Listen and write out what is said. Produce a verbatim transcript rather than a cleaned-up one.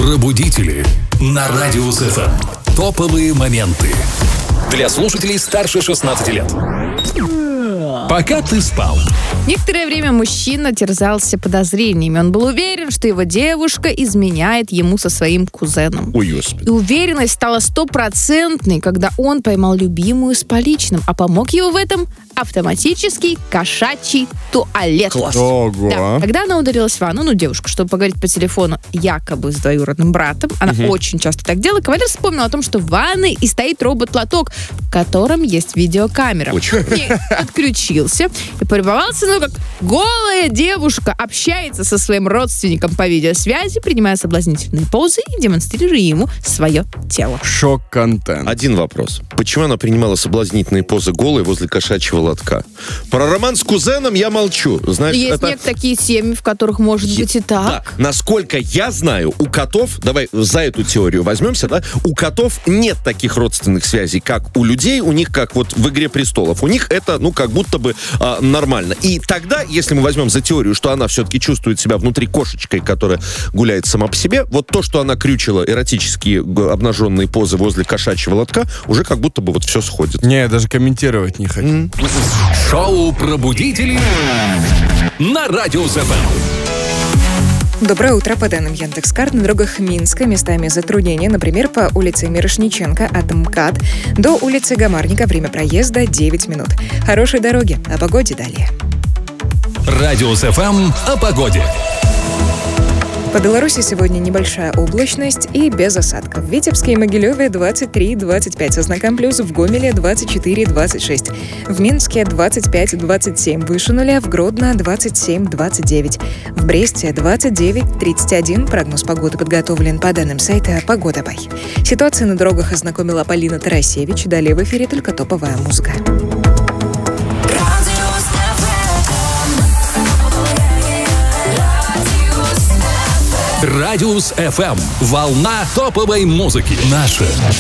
Пробудители на Радиус эф эм. Топовые моменты для слушателей старше шестнадцати лет. Пока ты спал. Некоторое время мужчина терзался подозрениями. Он был уверен, что его девушка изменяет ему со своим кузеном. Ой, господи. И уверенность стала стопроцентной, когда он поймал любимую с поличным, а помог ему в этом автоматический кошачий туалет. Класс. Ого. Да. Когда она ударилась в ванну, ну, девушка, чтобы поговорить по телефону якобы с двоюродным братом, она Мгм. очень часто так делала, кавалер вспомнил о том, что в ванной и стоит робот-лоток, в котором есть видеокамера. Очень. И отключился и полюбовался, ну, как голая девушка общается со своим родственником по видеосвязи, принимая соблазнительные позы и демонстрируя ему свое тело. Шок-контент. Один вопрос. Почему она принимала соблазнительные позы голой возле кошачьего лотка? Про роман с кузеном я молчу. Знаешь, Есть это... некоторые такие семьи, в которых может Е- быть и так. Да. Насколько я знаю, у котов, давай за эту теорию возьмемся, да, у котов нет таких родственных связей, как у людей, у них как вот в «Игре престолов». У них это, ну, как будто бы а, нормально. И тогда, если мы возьмем за теорию, что она все-таки чувствует себя внутри кошечкой, которая гуляет сама по себе, вот то, что она крючила эротические г- обнаженные позы возле кошачьего лотка, уже как будто бы вот все сходит. Не, я даже комментировать не хочу. М. Шоу «Пробудители» на Радиус эф эм. Доброе утро. По данным Яндекс.Карт, на дорогах Минска местами затруднения, например, по улице Мирошниченко от МКАД до улицы Гамарника. Время проезда девять минут. Хорошей дороги. О погоде далее. Радиус эф эм о погоде. По Беларуси сегодня небольшая облачность и без осадков. В Витебске и Могилеве двадцать три двадцать пять со знаком плюс, в Гомеле двадцать четыре двадцать шесть, в Минске двадцать пять двадцать семь, выше нуля, в Гродно двадцать семь двадцать девять, в Бресте двадцать девять тридцать один. Прогноз погоды подготовлен по данным сайта «Погода Бай». Ситуация на дорогах ознакомила Полина Тарасевич. Далее в эфире только топовая музыка. Радиус эф эм. Волна топовой музыки. Наша